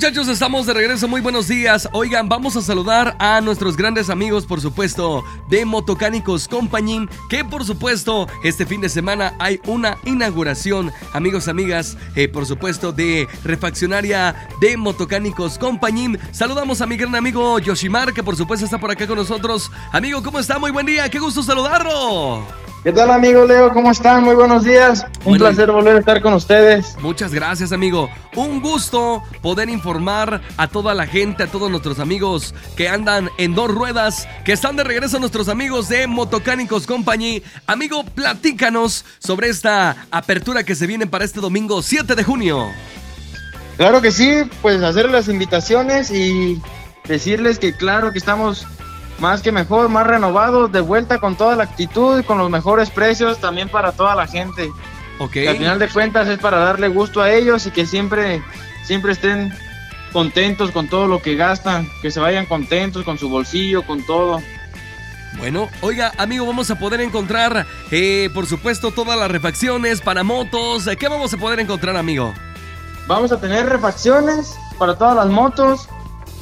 muchachos, estamos de regreso, muy buenos días. Oigan, vamos a saludar a nuestros grandes amigos, por supuesto, de Motocánicos Company, que por supuesto, este fin de semana hay una inauguración, amigos, amigas, por supuesto, de refaccionaria de Motocánicos Company. Saludamos a mi gran amigo Yoshimar, que por supuesto está por acá con nosotros. Amigo, ¿cómo está? Muy buen día, qué gusto saludarlo. ¿Qué tal, amigo Leo? ¿Cómo están? Muy buenos días. Un placer volver a estar con ustedes. Muchas gracias, amigo. Un gusto poder informar a toda la gente, a todos nuestros amigos que andan en dos ruedas, que están de regreso, nuestros amigos de Motocánicos Company. Amigo, platícanos sobre esta apertura que se viene para este domingo 7 de junio. Claro que sí, pues hacer las invitaciones y decirles que claro que estamos más que mejor, más renovados, de vuelta con toda la actitud, con los mejores precios también para toda la gente. Okay. Que al final de cuentas es para darle gusto a ellos y que siempre estén contentos con todo lo que gastan, que se vayan contentos con su bolsillo, con todo. Bueno, oiga, amigo, vamos a poder encontrar, por supuesto, todas las refacciones para motos. ¿Qué vamos a poder encontrar, amigo? Vamos a tener refacciones para todas las motos,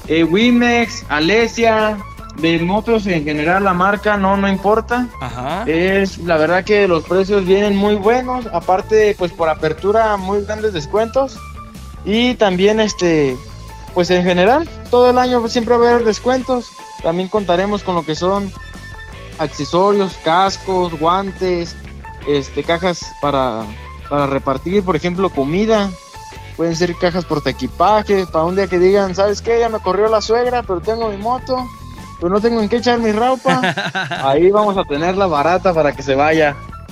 Wimex, Alesia. De motos en general la marca no importa. Ajá. Es la verdad que los precios vienen muy buenos, aparte pues por apertura muy grandes descuentos y también pues en general todo el año siempre va a haber descuentos. También contaremos con lo que son accesorios, cascos, guantes, cajas para repartir, por ejemplo, comida. Pueden ser cajas portaequipaje para un día que digan, ¿sabes qué? Ya me corrió la suegra, pero tengo mi moto. Pero no tengo en qué echar mi ropa. Ahí vamos a tenerla barata para que se vaya.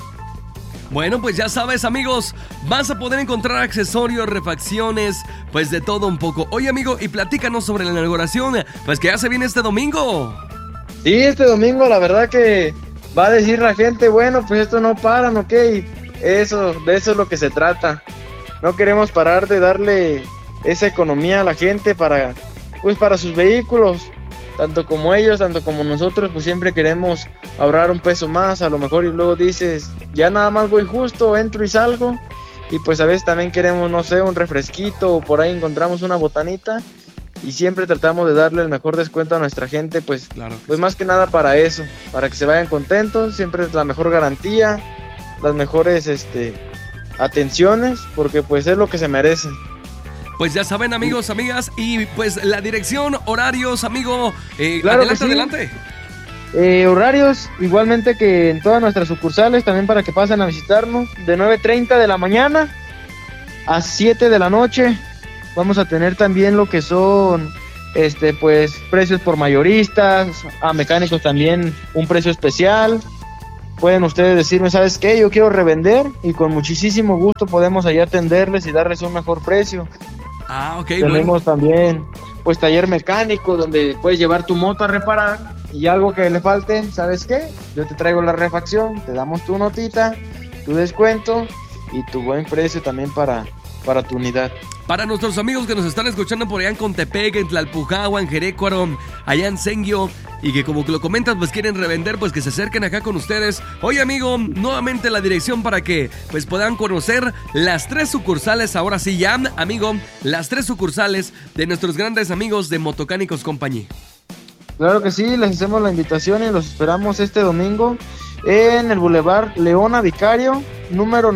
Bueno, pues ya sabes, amigos, vas a poder encontrar accesorios, refacciones, pues de todo un poco. Oye, amigo, y platícanos sobre la inauguración, pues que ya se viene este domingo. Sí, este domingo la verdad que va a decir la gente, bueno, pues esto no paran, ok. De eso es lo que se trata. No queremos parar de darle esa economía a la gente para sus vehículos. Tanto como ellos, tanto como nosotros, pues siempre queremos ahorrar un peso más, a lo mejor, y luego dices, ya nada más voy justo, entro y salgo, y pues a veces también queremos, no sé, un refresquito, o por ahí encontramos una botanita, y siempre tratamos de darle el mejor descuento a nuestra gente, pues, claro, pues más que nada para eso, para que se vayan contentos, siempre es la mejor garantía, las mejores atenciones, porque pues es lo que se merecen. Pues ya saben, amigos, amigas, y pues la dirección, horarios, amigo, claro, adelante, sí. Adelante. Horarios, igualmente que en todas nuestras sucursales, también para que pasen a visitarnos, de 9:30 de la mañana a 7 de la noche. Vamos a tener también lo que son, pues, precios por mayoristas, a mecánicos también un precio especial. Pueden ustedes decirme, ¿sabes qué? Yo quiero revender, y con muchísimo gusto podemos ahí atenderles y darles un mejor precio. Ah, ok. Tenemos también, pues, taller mecánico donde puedes llevar tu moto a reparar y algo que le falte, ¿sabes qué? Yo te traigo la refacción, te damos tu notita, tu descuento y tu buen precio también para tu unidad. Para nuestros amigos que nos están escuchando por allá en Contepec, en Tlalpujahua, en Jerécuaro, allá en Senguio, y que como que lo comentas, pues quieren revender, pues que se acerquen acá con ustedes. Oye, amigo, nuevamente la dirección para que pues puedan conocer las 3 sucursales, ahora sí ya, amigo, las 3 sucursales de nuestros grandes amigos de Motocánicos Company. Claro que sí, les hacemos la invitación y los esperamos este domingo en el Boulevard Leona Vicario, número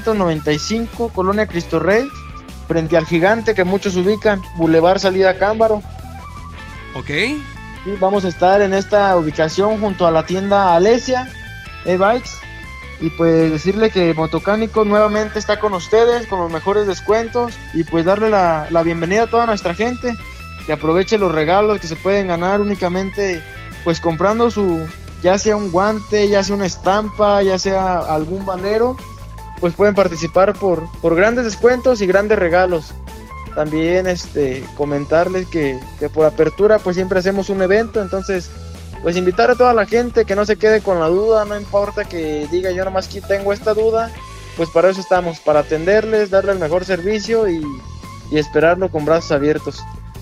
995, Colonia Cristo Rey, frente al gigante que muchos ubican, Boulevard Salida Cámbaro. Ok. Y vamos a estar en esta ubicación junto a la tienda Alesia e-Bikes. Y pues decirle que Motocánico nuevamente está con ustedes, con los mejores descuentos. Y pues darle la bienvenida a toda nuestra gente, que aproveche los regalos que se pueden ganar únicamente pues comprando ya sea un guante, ya sea una estampa, ya sea algún banero. Pues pueden participar por grandes descuentos y grandes regalos. También comentarles que por apertura pues siempre hacemos un evento, entonces pues invitar a toda la gente que no se quede con la duda, no importa que diga yo nomás que tengo esta duda, pues para eso estamos, para atenderles, darle el mejor servicio y esperarlo con brazos abiertos.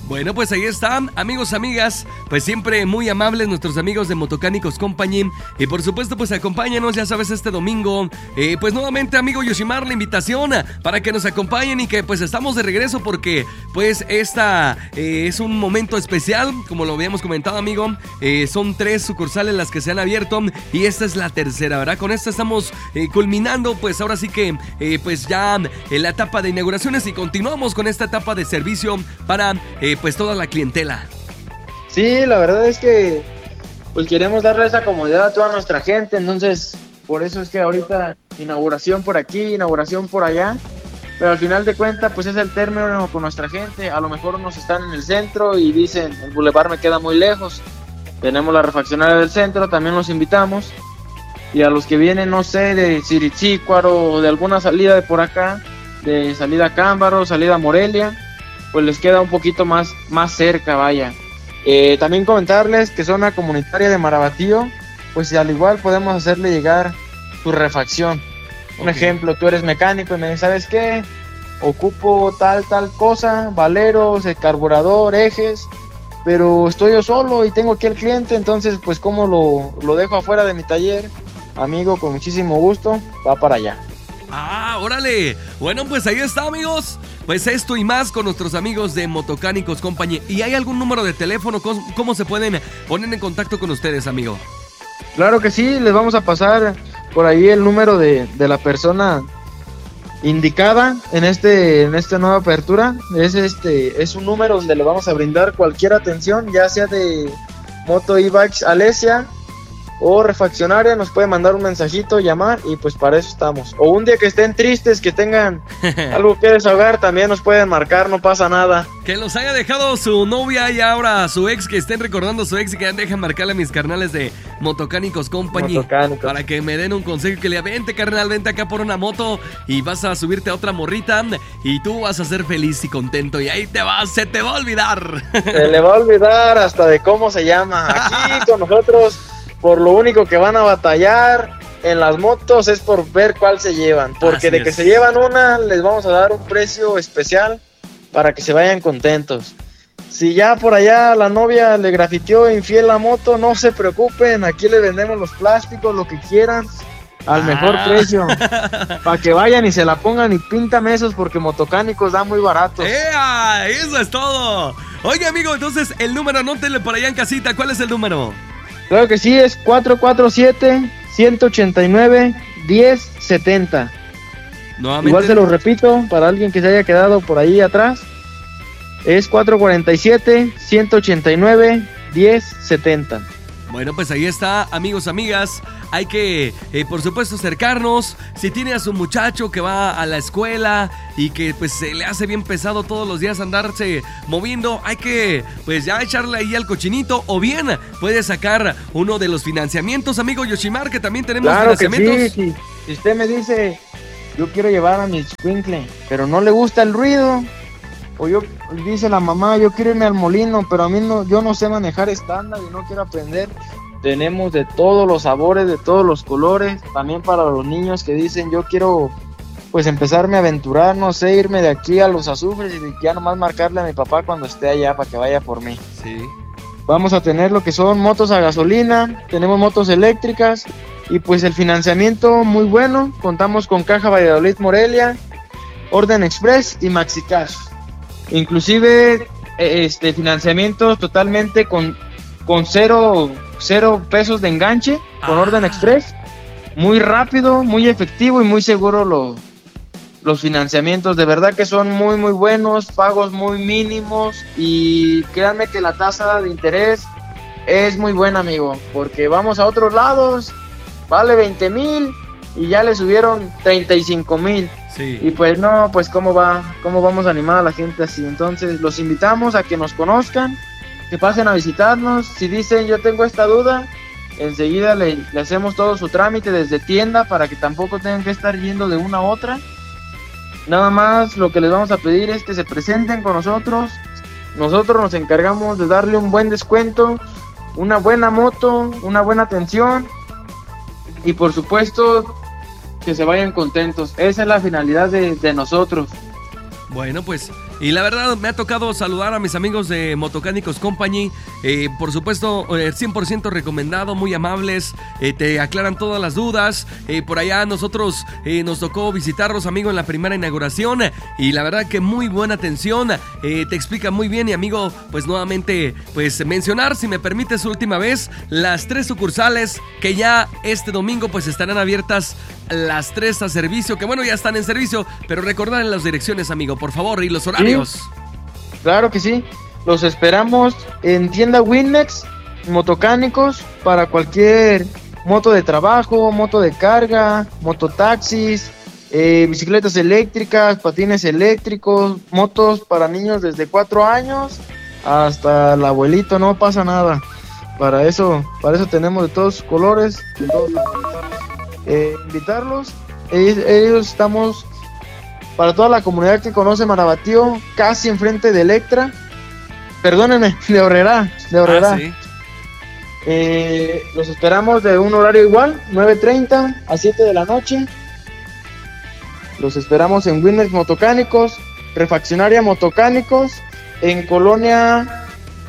Bueno, pues ahí están, amigos, amigas, pues siempre muy amables nuestros amigos de Motocánicos Company. Y por supuesto, pues acompáñanos, ya sabes, este domingo. Pues nuevamente, amigo Yoshimar, la invitación para que nos acompañen y que pues estamos de regreso porque pues esta es un momento especial, como lo habíamos comentado, amigo. Son 3 sucursales las que se han abierto y esta es la tercera, ¿verdad? Con esta estamos culminando, pues ahora sí que pues ya en la etapa de inauguraciones y continuamos con esta etapa de servicio para pues toda la clientela. Sí, la verdad es que pues queremos darle esa comodidad a toda nuestra gente, entonces por eso es que ahorita inauguración por aquí, inauguración por allá, pero al final de cuentas pues es el término con nuestra gente. A lo mejor nos están en el centro y dicen el bulevar me queda muy lejos, tenemos la refaccionaria del centro, también los invitamos, y a los que vienen, no sé, de Siritzícuaro o de alguna salida de por acá, de salida a Cámbaro, salida a Morelia, pues les queda un poquito más cerca, vaya. También comentarles que zona comunitaria de Marabatío, pues al igual podemos hacerle llegar tu refacción. Un ejemplo, tú eres mecánico y me dices, ¿sabes qué? Ocupo tal cosa, valeros, el carburador, ejes, pero estoy yo solo y tengo aquí al cliente, entonces pues ¿cómo lo dejo afuera de mi taller? Amigo, con muchísimo gusto, va para allá. ¡Ah, órale! Bueno, pues ahí está, amigos. Pues esto y más con nuestros amigos de Motocánicos Company. ¿Y hay algún número de teléfono? ¿Cómo se pueden poner en contacto con ustedes, amigo? Claro que sí, les vamos a pasar por ahí el número de la persona indicada en esta nueva apertura. Es un número donde le vamos a brindar cualquier atención, ya sea de Moto E-Bikes Alesia o refaccionaria. Nos puede mandar un mensajito, llamar, y pues para eso estamos. O un día que estén tristes, que tengan algo que desahogar, también nos pueden marcar, no pasa nada. Que los haya dejado su novia y ahora su ex, que estén recordando a su ex y que dejen marcarle a mis carnales de Motocánicos Company para que me den un consejo, que le vente, carnal, vente acá por una moto y vas a subirte a otra morrita y tú vas a ser feliz y contento y ahí se te va a olvidar. Se le va a olvidar hasta de cómo se llama. Aquí con nosotros, por lo único que van a batallar en las motos es por ver cuál se llevan, porque así de que se llevan una, les vamos a dar un precio especial para que se vayan contentos. Si ya por allá la novia le grafiteó infiel la moto, no se preocupen, aquí le vendemos los plásticos, lo que quieran, al mejor precio, para que vayan y se la pongan y píntame esos, porque Motocánicos da muy baratos. Eso es todo. Oye, amigo, entonces el número, anótenle por allá en casita, ¿cuál es el número? Claro que sí, es 447-189-1070. Nuevamente. Igual se lo repito, para alguien que se haya quedado por ahí atrás, es 447-189-1070. Bueno, pues ahí está, amigos, amigas. Hay que, por supuesto, acercarnos. Si tiene a su muchacho que va a la escuela y que pues se le hace bien pesado todos los días andarse moviendo, hay que pues ya echarle ahí al cochinito. O bien puede sacar uno de los financiamientos, amigo Yoshimar, que también tenemos financiamientos. Que sí. Si usted me dice, yo quiero llevar a mi Squinkle, pero no le gusta el ruido, o dice la mamá, yo quiero irme al molino, pero a mí yo no sé manejar estándar y no quiero aprender. Tenemos de todos los sabores, de todos los colores, también para los niños que dicen, yo quiero pues empezarme a aventurar, no sé, irme de aquí a los azufres y ya nomás marcarle a mi papá cuando esté allá para que vaya por mí. Sí. Vamos a tener lo que son motos a gasolina, tenemos motos eléctricas y pues el financiamiento muy bueno. Contamos con Caja Valladolid Morelia, Orden Express y MaxiCash. Inclusive financiamiento totalmente con cero pesos de enganche, con Orden Express. Muy rápido, muy efectivo y muy seguro los financiamientos. De verdad que son muy muy buenos, pagos muy mínimos, y créanme que la tasa de interés es muy buena, amigo, porque vamos a otros lados, vale 20,000 y ya le subieron 35,000. Sí. Y pues no, pues cómo vamos a animar a la gente así. Entonces los invitamos a que nos conozcan, que pasen a visitarnos. Si dicen yo tengo esta duda, enseguida le hacemos todo su trámite desde tienda para que tampoco tengan que estar yendo de una a otra. Nada más lo que les vamos a pedir es que se presenten con nosotros. Nosotros nos encargamos de darle un buen descuento, una buena moto, una buena atención y por supuesto que se vayan contentos. Esa es la finalidad de nosotros. Bueno, pues, y la verdad me ha tocado saludar a mis amigos de Motocánicos Company, por supuesto, 100% recomendado, muy amables, te aclaran todas las dudas, por allá nosotros nos tocó visitarlos, amigo, en la primera inauguración, y la verdad que muy buena atención, te explica muy bien, y amigo, pues nuevamente, pues mencionar, si me permites, última vez, las 3 sucursales que ya este domingo pues estarán abiertas las 3 a servicio, que bueno, ya están en servicio, pero recordar las direcciones, amigo, por favor, y los horarios. Sí, claro que sí. Los esperamos en tienda Winnex, Motocánicos, para cualquier moto de trabajo, moto de carga, mototaxis, bicicletas eléctricas, patines eléctricos, motos para niños desde 4 años hasta el abuelito, no pasa nada. Para eso tenemos de todos colores, de todos invitarlos. Ellos estamos para toda la comunidad que conoce Marabatío, casi enfrente de Electra. Perdónenme, de Horrera. Sí. Los esperamos de un horario igual, 9:30 a 7 de la noche. Los esperamos en Winnex Motocánicos, Refaccionaria Motocánicos, en Colonia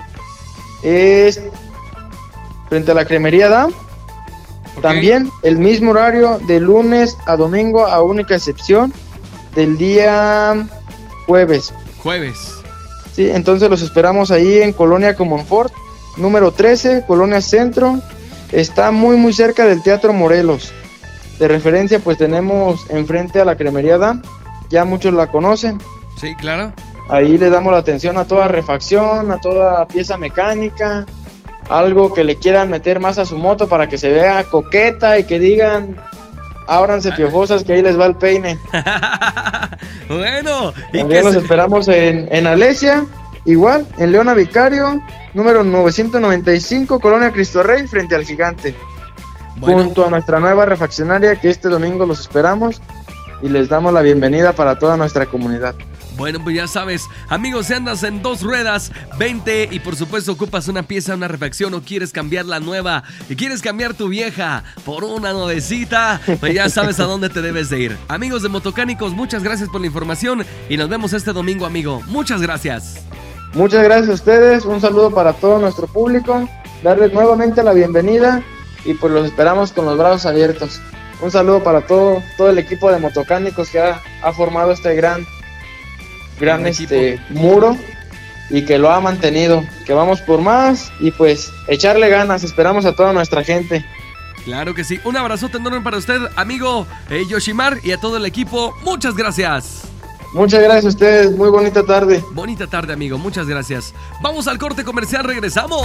frente a la Cremería DAM. Okay. También el mismo horario de lunes a domingo, a única excepción del día jueves. Sí, entonces los esperamos ahí en Colonia Comonfort, número 13, Colonia Centro. Está muy cerca del Teatro Morelos. De referencia, pues tenemos enfrente a la Cremería DAM, ya muchos la conocen. Sí, claro. Ahí le damos la atención a toda refacción, a toda pieza mecánica, algo que le quieran meter más a su moto para que se vea coqueta y que digan, ábranse piojosas que ahí les va el peine. Bueno, también los esperamos en Alesia, igual, en Leona Vicario, número 995, Colonia Cristo Rey, frente al Gigante. Bueno. Junto a nuestra nueva refaccionaria, que este domingo los esperamos y les damos la bienvenida para toda nuestra comunidad. Bueno, pues ya sabes, amigos, si andas en 2 ruedas, 20 y por supuesto ocupas una pieza, una refacción o quieres cambiar la nueva y quieres cambiar tu vieja por una nuevecita, pues ya sabes a dónde te debes de ir. Amigos de Motocánicos, muchas gracias por la información y nos vemos este domingo, amigo. Muchas gracias. Muchas gracias a ustedes, un saludo para todo nuestro público, darles nuevamente la bienvenida y pues los esperamos con los brazos abiertos. Un saludo para todo el equipo de Motocánicos que ha formado este gran muro y que lo ha mantenido, que vamos por más y pues echarle ganas. Esperamos a toda nuestra gente. Claro que sí, un abrazote enorme para usted, amigo Yoshimar, y a todo el equipo. Muchas gracias. Muchas gracias a ustedes, muy bonita tarde. Bonita tarde, amigo, muchas gracias. Vamos al corte comercial, regresamos.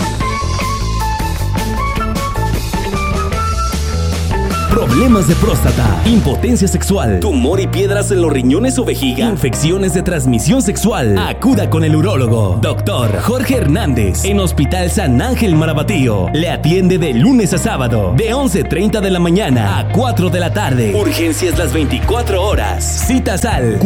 Problemas de próstata, impotencia sexual, tumor y piedras en los riñones o vejiga, infecciones de transmisión sexual. Acuda con el urólogo, Dr. Jorge Hernández, en Hospital San Ángel Marabatío. Le atiende de lunes a sábado, de 11:30 de la mañana a 4 de la tarde. Urgencias las 24 horas. Citas al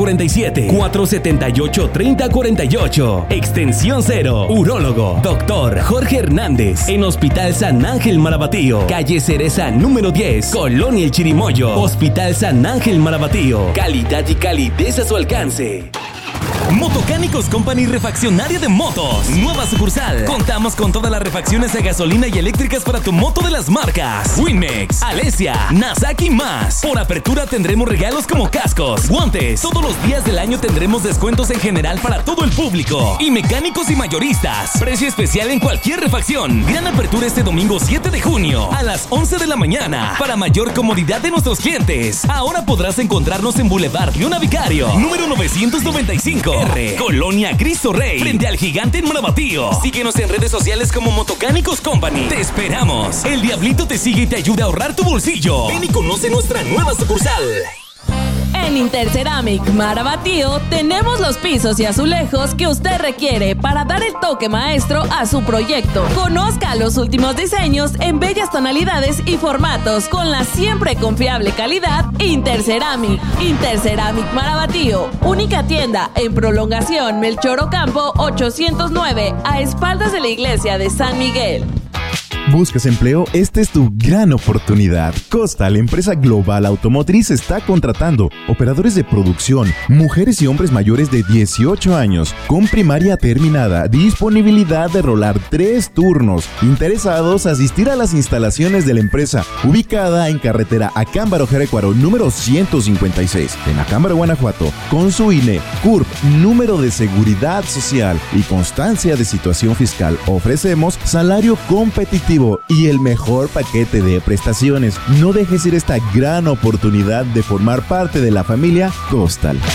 447-478-3048. Extensión 0. Urólogo, Dr. Jorge Hernández, en Hospital San Ángel Marabatío. Calle Cereza, número 10. Colonia El Chirimoyo. Hospital San Ángel Marabatío. Calidad y calidez a su alcance. Motocánicos Company, refaccionaria de motos. Nueva sucursal. Contamos con todas las refacciones de gasolina y eléctricas para tu moto de las marcas Winnex, Alesia, Nasaki y más. Por apertura tendremos regalos como cascos, guantes. Todos los días del año tendremos descuentos en general para todo el público. Y mecánicos y mayoristas. Precio especial en cualquier refacción. Gran apertura este domingo 7 de junio a las 11 de la mañana. Para mayor comodidad de nuestros clientes. Ahora podrás encontrarnos en Boulevard Leona Vicario, número 995. Colonia Cristo Rey, frente al Gigante en Marabatío. Síguenos en redes sociales como Motocánicos Company. Te esperamos. El Diablito te sigue y te ayuda a ahorrar tu bolsillo. Ven y conoce nuestra nueva sucursal. En Interceramic Marabatío tenemos los pisos y azulejos que usted requiere para dar el toque maestro a su proyecto. Conozca los últimos diseños en bellas tonalidades y formatos con la siempre confiable calidad Interceramic. Interceramic Marabatío, única tienda en Prolongación Melchor Ocampo 809, a espaldas de la iglesia de San Miguel. ¿Buscas empleo? Esta es tu gran oportunidad. Costal, empresa global automotriz, está contratando operadores de producción, mujeres y hombres mayores de 18 años, con primaria terminada, disponibilidad de rolar 3 turnos. Interesados, asistir a las instalaciones de la empresa, ubicada en carretera Acámbaro Jerecuaro, número 156, en Acámbaro, Guanajuato, con su INE, CURP, número de seguridad social y constancia de situación fiscal. Ofrecemos salario competitivo y el mejor paquete de prestaciones. No dejes ir esta gran oportunidad de formar parte de la familia Costal.